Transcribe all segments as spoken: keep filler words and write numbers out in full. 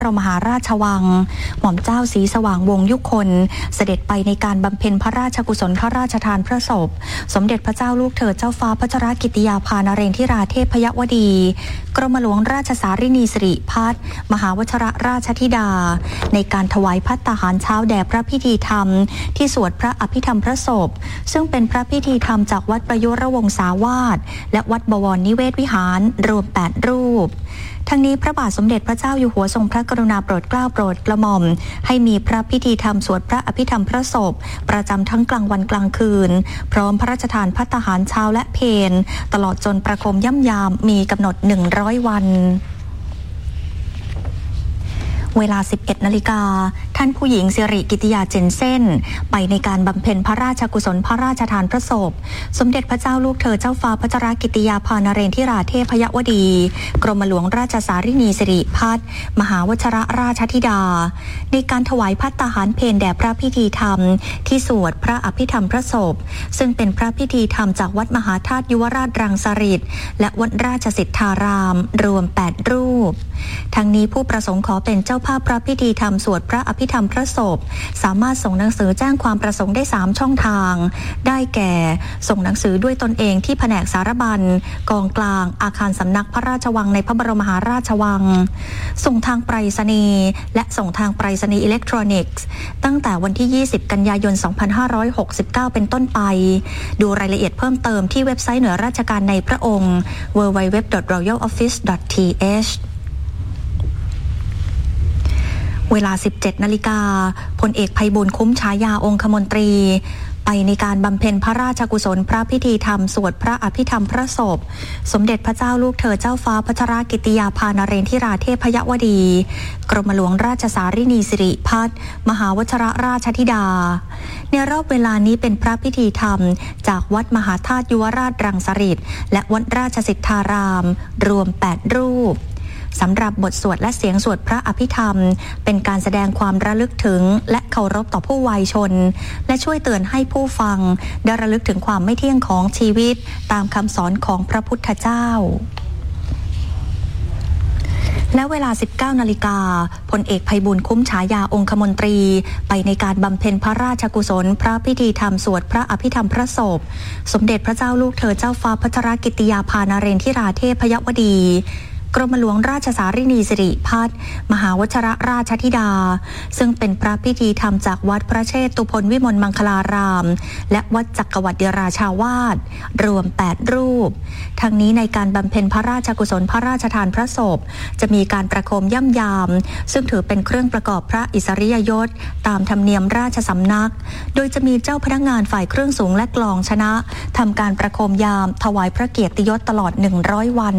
พระมหาราชวังหม่อมเจ้าศรีสว่างวงศ์ยุคนเสด็จไปในการบำเพ็ญพระราชกุศลพระราชทานพระศพสมเด็จพระเจ้าลูกเธอเจ้าฟ้าพัชรกิติยาภานเรนทิราเทพยวดีกรมหลวงราชสารินีสิริพัฒน์มหาวชรราชธิดาในการถวายภัตตาหารเช้าแด่พระพิธีธรรมที่สวดพระอภิธรรมพระศพซึ่งเป็นพระพิธีธรรมจากวัดประยุรวงศาวาสและวัดบวรนิเวศวิหารรวมแปดรูปทั้งนี้พระบาทสมเด็จพระเจ้าอยู่หัวทรงพระกรุณาโปรดเกล้าโปรดกระหม่อมให้มีพระพิธีธรรมสวดพระอภิธรรมพระศพประจำทั้งกลางวันกลางคืนพร้อมพระราชทานภัตตาหารเช้าและเพลตลอดจนประโคมย่ำยามมีกำหนดหนึ่งร้อยวันเวลา สิบเอ็ดนาฬิกาท่านผู้หญิงสิริกิติยาเจนเซ่นไปในการบำเพ็ญพระราชกุศลพระราชทานพระศพสมเด็จพระเจ้าลูกเธอเจ้าฟ้าพัชรกิติยาภานเรนทิราเทพยวดีกรมหลวงราชสารินีสิริพัฒน์มหาวชรราชธิดาในการถวายภัตตาหารเพลแด่พระพิธีธรรมที่สวดพระอภิธรรมพระศพซึ่งเป็นพระพิธีธรรมจากวัดมหาธาตุยุวราชรังสฤษฎ์และวัดราชสิทธารามรวมแปดรูปทั้งนี้ผู้ประสงค์ขอเป็นเจ้าภาพพระพิธีธรรมสวดพระอภิธรรมพระศพสามารถส่งหนังสือแจ้งความประสงค์ได้สามช่องทางได้แก่ส่งหนังสือด้วยตนเองที่แผนกสารบัญกองกลางอาคารสำนักพระราชวังในพระบรมมหาราชวังส่งทางไปรษณีย์และส่งทางไปรษณีย์อิเล็กทรอนิกส์ตั้งแต่วันที่ยี่สิบกันยายนสองพันห้าร้อยหกสิบเก้าเป็นต้นไปดูรายละเอียดเพิ่มเติมที่เว็บไซต์หน่วยราชการในพระองค์ ดับเบิลยู ดับเบิลยู ดับเบิลยู ดอท รอยัล ออฟฟิศ ดอท ที เอชเวลา สิบเจ็ดนาฬิกาพลเอกไพบูลย์คุ้มฉายาองคมนตรีไปในการบำเพ็ญพระราชกุศลพระพิธีธรรมสวดพระอภิธรรมพระศพสมเด็จพระเจ้าลูกเธอเจ้าฟ้าพัชรกิติยาภานเรนทิราเทพยวดีกรมหลวงราชสารินีสิริพัฒน์มหาวชรราชธิดาในรอบเวลานี้เป็นพระพิธีธรรมจากวัดมหาธาตุยุวราชรังสฤษฎ์และวัดราชสิทธารามรวมแปดรูปสำหรับบทสวดและเสียงสวดพระอภิธรรมเป็นการแสดงความระลึกถึงและเคารพต่อผู้วัยชนและช่วยเตือนให้ผู้ฟังได้ระลึกถึงความไม่เที่ยงของชีวิตตามคำสอนของพระพุทธเจ้าและเวลา สิบเก้านาฬิกาพลเอกไพบูลย์คุ้มฉายาองคมนตรีไปในการบำเพ็ญพระราชกุศลพระพิธีธรรมสวดพระอภิธรรมพระศพสมเด็จพระเจ้าลูกเธอเจ้าฟ้าพัชรกิติยาภานเรนทิราเทพยวดีกรมหลวงราชสารินีสิริพัฒน์มหาวชรราชธิดาซึ่งเป็นพระพิธีธรรมจากวัดพระเชตุพนวิมลมังคลารามและวัดจักรวรรดิราชาวาสรวมแปดรูปทั้งนี้ในการบำเพ็ญพระราชกุศลพระราชทานพระศพจะมีการประโคมย่ำยามซึ่งถือเป็นเครื่องประกอบพระอิสริยยศตามธรรมเนียมราชสำนักโดยจะมีเจ้าพนักงานฝ่ายเครื่องสูงและกลองชนะทำการประโคมยามถวายพระเกียรติยศตลอดหนึ่งร้อยวัน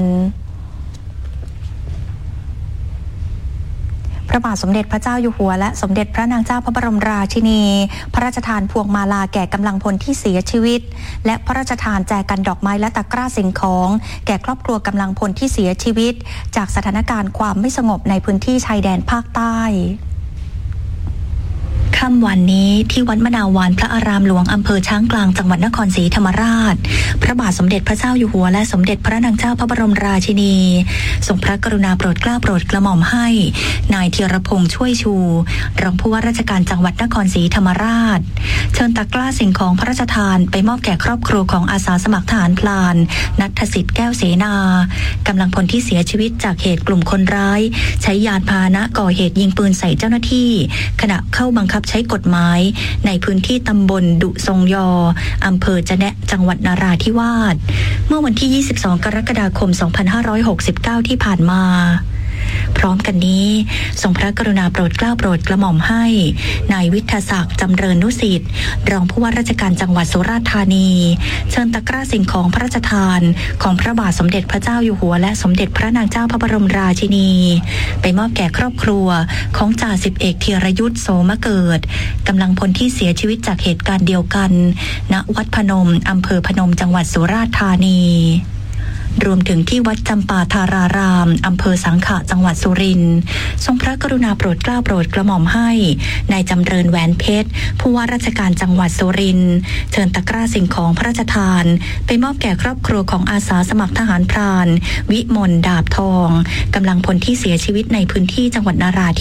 พระบาทสมเด็จพระเจ้าอยู่หัวและสมเด็จพระนางเจ้าพระบรมราชินีพระราชทานพวงมาลาแก่กำลังพลที่เสียชีวิตและพระราชทานแจกันดอกไม้และตะกร้าสิ่งของแก่ครอบครัวกำลังพลที่เสียชีวิตจากสถานการณ์ความไม่สงบในพื้นที่ชายแดนภาคใต้ค่ำวันนี้ที่วัดมะนาววานพระอารามหลวงอำเภอช้างกลางจังหวัดนครศรีธรรมราชพระบาทสมเด็จพระเจ้าอยู่หัวและสมเด็จพระนางเจ้าพระบรมราชินีทรงพระกรุณาโปรดเกล้าโปรดกระหม่อมให้นายธีรพงษ์ช่วยชูรองผู้ว่าราชการจังหวัดนครศรีธรรมราชเชิญตะกร้าสิ่งของพระราชทานไปมอบแก่ครอบครัวของอาสาสมัครทหารพลานณัฐสิทธิ์แก้วเสนากำลังพลที่เสียชีวิตจากเหตุกลุ่มคนร้ายใช้ยานพาหนะก่อเหตุยิงปืนใส่เจ้าหน้าที่ขณะเข้าบังคับใช้กฎหมายในพื้นที่ตำบลดุทรงยออำเภอจะแนะจังหวัดนราธิวาสเมื่อวันที่ยี่สิบสองกรกฎาคมสองพันห้าร้อยหกสิบเก้าที่ผ่านมาพร้อมกันนี้ทรงพระกรุณาโปรดเกล้าโปรดกระหม่อมให้นายวิทยาศักดิ์จำเริญนุสิทธิ์รองผู้ว่าราชการจังหวัดสุราษฎร์ธานีเชิญตะกร้าสิ่งของพระราชทานของพระบาทสมเด็จพระเจ้าอยู่หัวและสมเด็จพระนางเจ้าพระบรมราชินีไปมอบแก่ครอบครัวของจ่าสิบเอกธีรยุทธโสมเกิดกำลังพลที่เสียชีวิตจากเหตุการณ์เดียวกันณวัดพนมอำเภอพนมจังหวัดสุราษฎร์ธานีรวมถึงที่วัดจำปาธารารามอำเภอสังขะจังหวัดสุรินทร์ทรงพระกรุณาโปรดเกล้าโปรดกระหม่อมให้นายจำเริญแหวนเพชรผู้ว่าราชการจังหวัดสุรินทร์เชิญตะกร้าสิ่งของพระราชทานไปมอบแก่ครอบครัวของอาสาสมัครทหารพรานวิมลดาบทองกำลังพลที่เสียชีวิตในพื้นที่จังหวัดนราธิ